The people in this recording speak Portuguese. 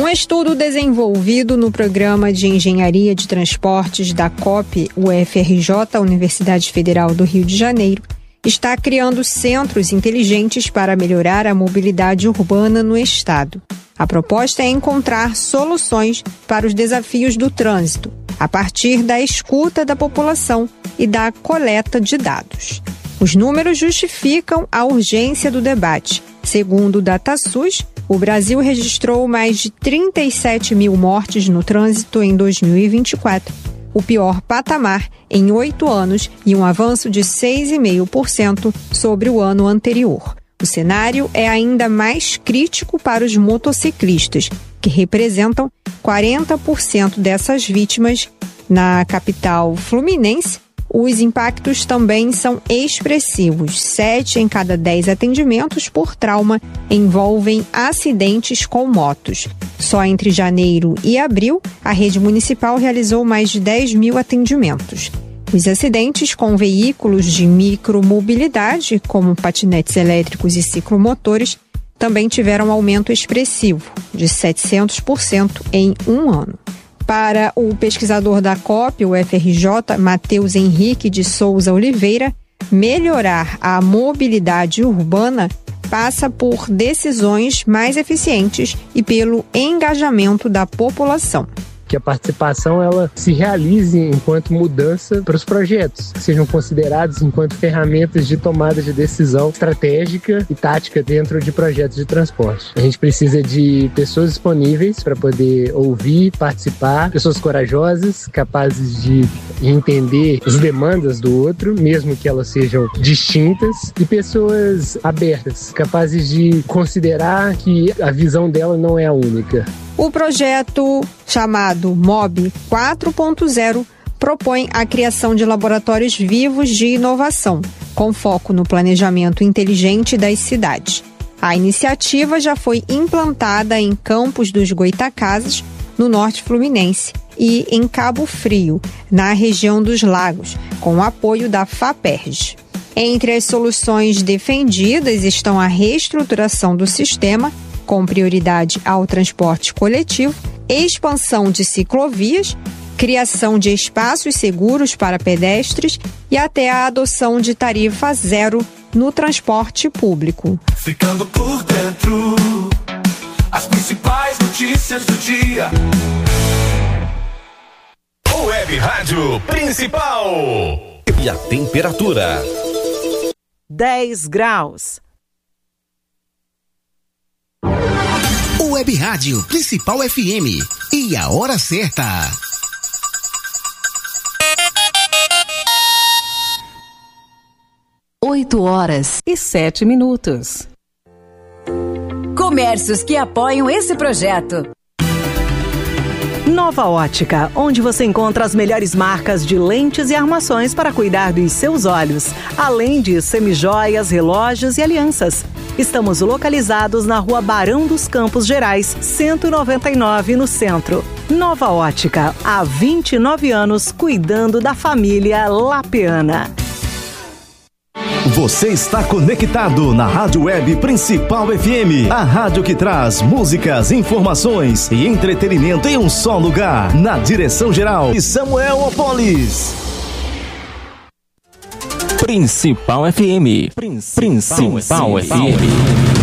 Um estudo desenvolvido no Programa de Engenharia de Transportes da COP, UFRJ, Universidade Federal do Rio de Janeiro, está criando centros inteligentes para melhorar a mobilidade urbana no estado. A proposta é encontrar soluções para os desafios do trânsito, a partir da escuta da população e da coleta de dados. Os números justificam a urgência do debate. Segundo o DataSUS, o Brasil registrou mais de 37 mil mortes no trânsito em 2024, o pior patamar em 8 anos e um avanço de 6,5% sobre o ano anterior. O cenário é ainda mais crítico para os motociclistas, que representam 40% dessas vítimas. Na capital fluminense, os impactos também são expressivos. 7 em cada 10 atendimentos por trauma envolvem acidentes com motos. Só entre janeiro e abril, a rede municipal realizou mais de 10 mil atendimentos. Os acidentes com veículos de micromobilidade, como patinetes elétricos e ciclomotores, também tiveram aumento expressivo, de 700% em um ano. Para o pesquisador da COP, o UFRJ, Matheus Henrique de Souza Oliveira, melhorar a mobilidade urbana passa por decisões mais eficientes e pelo engajamento da população. Que a participação ela se realize enquanto mudança para os projetos, que sejam considerados enquanto ferramentas de tomada de decisão estratégica e tática dentro de projetos de transporte. A gente precisa de pessoas disponíveis para poder ouvir, participar, pessoas corajosas, capazes de entender as demandas do outro, mesmo que elas sejam distintas, e pessoas abertas, capazes de considerar que a visão dela não é a única. O projeto, chamado MOB 4.0, propõe a criação de laboratórios vivos de inovação, com foco no planejamento inteligente das cidades. A iniciativa já foi implantada em Campos dos Goitacazes, no norte fluminense, e em Cabo Frio, na região dos Lagos, com o apoio da FAPERJ. Entre as soluções defendidas estão a reestruturação do sistema, com prioridade ao transporte coletivo, expansão de ciclovias, criação de espaços seguros para pedestres e até a adoção de tarifa zero no transporte público. Ficando por dentro, as principais notícias do dia. Web Rádio Principal. E a temperatura? 10 graus. Web Rádio Principal FM. E a hora certa. 8h07. Comércios que apoiam esse projeto. Nova Ótica, onde você encontra as melhores marcas de lentes e armações para cuidar dos seus olhos, além de semijoias, relógios e alianças. Estamos localizados na Rua Barão dos Campos Gerais, 199, no centro. Nova Ótica, há 29 anos cuidando da família lapeana. Você está conectado na Rádio Web Principal FM, a rádio que traz músicas, informações e entretenimento em um só lugar, na direção geral de Samuel Opolis. Principal FM. Principal FM.